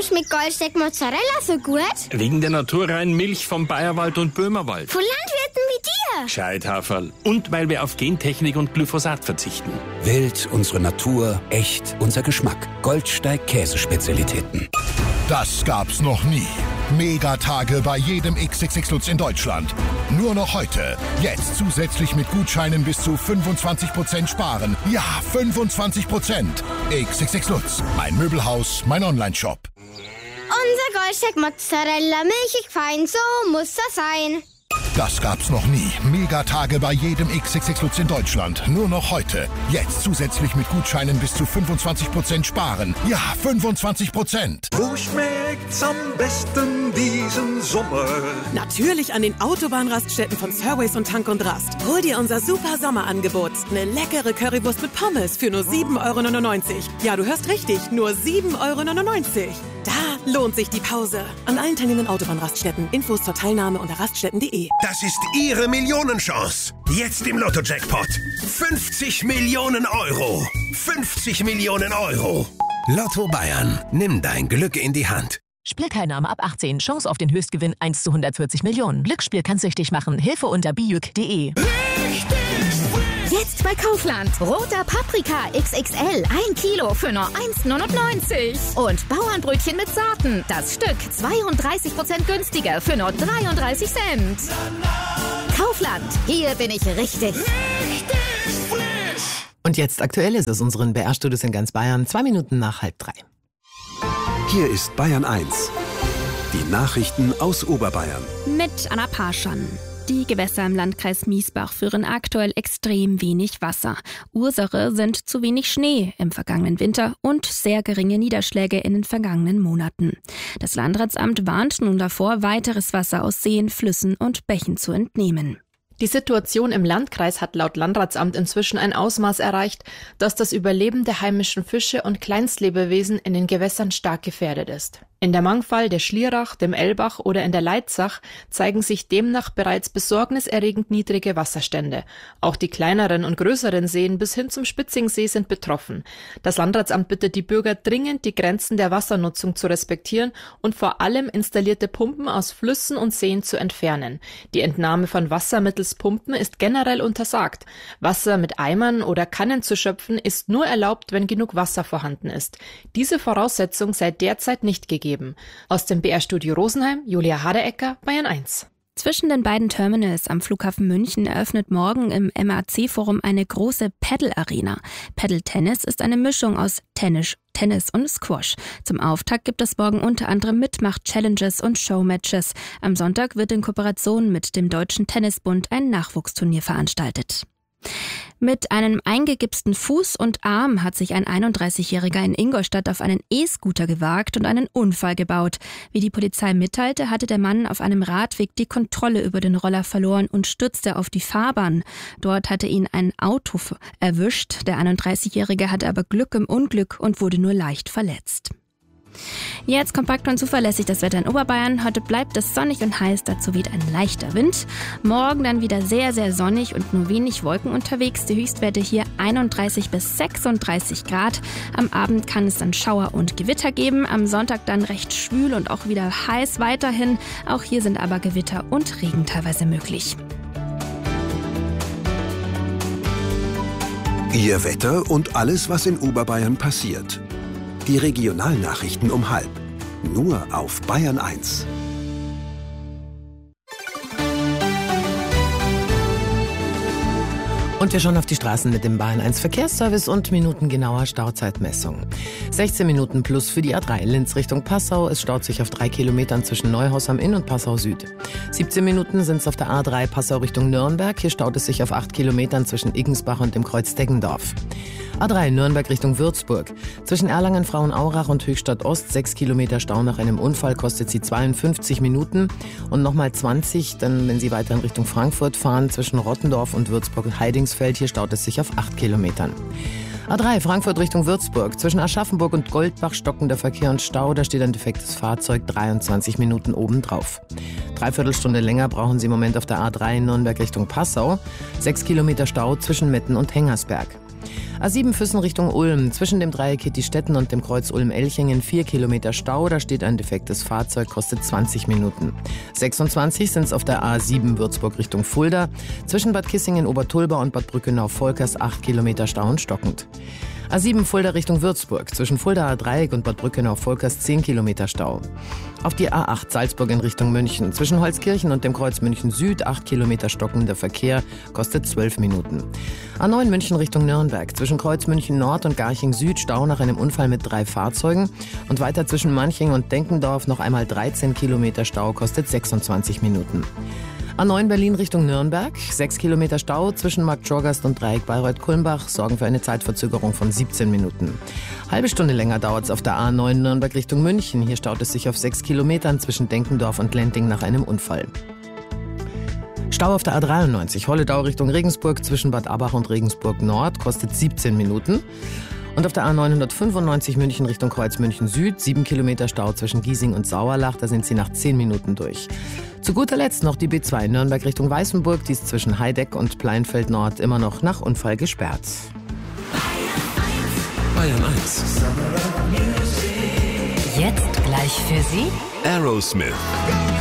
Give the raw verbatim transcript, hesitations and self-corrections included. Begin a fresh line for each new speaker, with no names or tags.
schmeckt Goldsteak Mozzarella so gut?
Wegen der naturreinen Milch vom Bayerwald und Böhmerwald.
Von Landwirten wie dir.
Gescheithaferl. Und weil wir auf Gentechnik und Glyphosat verzichten.
Wild, unsere Natur, echt, unser Geschmack. Goldsteig Käsespezialitäten.
Das gab's noch nie. Megatage bei jedem X X X Lutz in Deutschland. Nur noch heute. Jetzt zusätzlich mit Gutscheinen bis zu fünfundzwanzig Prozent sparen. Ja, fünfundzwanzig Prozent. X X X Lutz. Mein Möbelhaus, mein Onlineshop.
Unser Goldsteak Mozzarella, milchig fein, so muss das sein.
Das gab's noch nie. Megatage bei jedem X X X Lutz in Deutschland. Nur noch heute. Jetzt zusätzlich mit Gutscheinen bis zu fünfundzwanzig Prozent sparen. Ja, fünfundzwanzig Prozent.
Wo schmeckt's am besten diesen Sommer?
Natürlich an den Autobahnraststätten von Surways und Tank und Rast. Hol dir unser super Sommerangebot. Eine leckere Currywurst mit Pommes für nur sieben Euro neunundneunzig. Ja, du hörst richtig, nur sieben Euro neunundneunzig. Da lohnt sich die Pause. An allen teilnehmenden Autobahnraststätten. Infos zur Teilnahme unter raststätten punkt de.
Das ist Ihre Millionenchance. Jetzt im Lotto-Jackpot. fünfzig Millionen Euro. fünfzig Millionen Euro. Lotto Bayern. Nimm dein Glück in die Hand.
Spielteilnahme ab achtzehn. Chance auf den Höchstgewinn eins zu hundertvierzig Millionen. Glücksspiel kann süchtig machen. Hilfe unter bijuk punkt de.
Jetzt bei Kaufland. Roter Paprika X X L. Ein Kilo für nur eins neunundneunzig. Und Bauernbrötchen mit Sorten. Das Stück zweiunddreißig Prozent günstiger für nur dreiunddreißig Cent. Kaufland. Hier bin ich richtig.
Richtig frisch. Und jetzt aktuell ist es unseren B R-Studios in ganz Bayern. Zwei Minuten nach halb drei.
Hier ist Bayern eins. Die Nachrichten aus Oberbayern.
Mit Anna Parschan. Die Gewässer im Landkreis Miesbach führen aktuell extrem wenig Wasser. Ursache sind zu wenig Schnee im vergangenen Winter und sehr geringe Niederschläge in den vergangenen Monaten. Das Landratsamt warnt nun davor, weiteres Wasser aus Seen, Flüssen und Bächen zu entnehmen.
Die Situation im Landkreis hat laut Landratsamt inzwischen ein Ausmaß erreicht, dass das Überleben der heimischen Fische und Kleinstlebewesen in den Gewässern stark gefährdet ist. In der Mangfall, der Schlierach, dem Elbach oder in der Leitzach zeigen sich demnach bereits besorgniserregend niedrige Wasserstände. Auch die kleineren und größeren Seen bis hin zum Spitzingsee sind betroffen. Das Landratsamt bittet die Bürger dringend, die Grenzen der Wassernutzung zu respektieren und vor allem installierte Pumpen aus Flüssen und Seen zu entfernen. Die Entnahme von Wasser mittels Pumpen ist generell untersagt. Wasser mit Eimern oder Kannen zu schöpfen ist nur erlaubt, wenn genug Wasser vorhanden ist. Diese Voraussetzung sei derzeit nicht gegeben. Aus dem B R-Studio Rosenheim, Julia Haderecker, Bayern eins.
Zwischen den beiden Terminals am Flughafen München eröffnet morgen im M A C-Forum eine große Paddle-Arena. Paddle-Tennis ist eine Mischung aus Tennis, Tennis und Squash. Zum Auftakt gibt es morgen unter anderem Mitmach-Challenges und Showmatches. Am Sonntag wird in Kooperation mit dem Deutschen Tennisbund ein Nachwuchsturnier veranstaltet. Mit einem eingegipsten Fuß und Arm hat sich ein einunddreißigjähriger in Ingolstadt auf einen E-Scooter gewagt und einen Unfall gebaut. Wie die Polizei mitteilte, hatte der Mann auf einem Radweg die Kontrolle über den Roller verloren und stürzte auf die Fahrbahn. Dort hatte ihn ein Auto erwischt. Der einunddreißigjährige hatte aber Glück im Unglück und wurde nur leicht verletzt. Jetzt kompakt und zuverlässig das Wetter in Oberbayern. Heute bleibt es sonnig und heiß, dazu weht ein leichter Wind. Morgen dann wieder sehr, sehr sonnig und nur wenig Wolken unterwegs. Die Höchstwerte hier einunddreißig bis sechsunddreißig Grad. Am Abend kann es dann Schauer und Gewitter geben. Am Sonntag dann recht schwül und auch wieder heiß weiterhin. Auch hier sind aber Gewitter und Regen teilweise möglich.
Ihr Wetter und alles, was in Oberbayern passiert. Die Regionalnachrichten um halb. Nur auf Bayern eins.
Und wir schauen auf die Straßen mit dem Bayern eins Verkehrsservice und minutengenauer Stauzeitmessung. sechzehn Minuten plus für die A drei Linz Richtung Passau. Es staut sich auf drei Kilometern zwischen Neuhaus am Inn und Passau Süd. siebzehn Minuten sind es auf der A drei Passau Richtung Nürnberg. Hier staut es sich auf acht Kilometern zwischen Iggensbach und dem Kreuz Deggendorf. A drei Nürnberg Richtung Würzburg. Zwischen Erlangen, Frauenaurach und Höchstadt Ost sechs Kilometer Stau nach einem Unfall, kostet sie zweiundfünfzig Minuten und nochmal zwanzig, dann wenn Sie weiter in Richtung Frankfurt fahren, zwischen Rottendorf und Würzburg-Heidingsfeld, hier staut es sich auf acht Kilometern. A drei Frankfurt Richtung Würzburg. Zwischen Aschaffenburg und Goldbach stockender Verkehr und Stau, da steht ein defektes Fahrzeug, dreiundzwanzig Minuten obendrauf. Dreiviertelstunde länger brauchen Sie im Moment auf der A drei Nürnberg Richtung Passau. sechs Kilometer Stau zwischen Metten und Hengersberg. A sieben Füssen Richtung Ulm. Zwischen dem Dreieck Kittistetten und dem Kreuz Ulm-Elchingen vier Kilometer Stau. Da steht ein defektes Fahrzeug, kostet zwanzig Minuten. sechsundzwanzig sind es auf der A sieben Würzburg Richtung Fulda. Zwischen Bad Kissingen-Obertulba und Bad Brückenau-Volkers acht Kilometer Stau und stockend. A sieben Fulda Richtung Würzburg. Zwischen Fuldaer Dreieck und Bad Brückenau-Volkers zehn Kilometer Stau. Auf die A acht Salzburg in Richtung München. Zwischen Holzkirchen und dem Kreuz München Süd acht Kilometer stockender Verkehr, kostet zwölf Minuten. A neun München Richtung Nürnberg. Zwischen Kreuz München Nord und Garching Süd Stau nach einem Unfall mit drei Fahrzeugen. Und weiter zwischen Manching und Denkendorf noch einmal dreizehn Kilometer Stau, kostet sechsundzwanzig Minuten. A neun Berlin Richtung Nürnberg. sechs Kilometer Stau zwischen Markt Schorgast und Dreieck Bayreuth-Kulmbach sorgen für eine Zeitverzögerung von siebzehn Minuten. Halbe Stunde länger dauert es auf der A neun Nürnberg Richtung München. Hier staut es sich auf sechs Kilometern zwischen Denkendorf und Lenting nach einem Unfall. Stau auf der A dreiundneunzig Holledau Richtung Regensburg zwischen Bad Abach und Regensburg Nord, kostet siebzehn Minuten. Und auf der A neunhundertfünfundneunzig München Richtung Kreuz München Süd, sieben Kilometer Stau zwischen Giesing und Sauerlach, da sind sie nach zehn Minuten durch. Zu guter Letzt noch die B zwei Nürnberg Richtung Weißenburg, die ist zwischen Heideck und Pleinfeld Nord immer noch nach Unfall gesperrt.
Bayern eins.
Jetzt gleich für Sie
Aerosmith.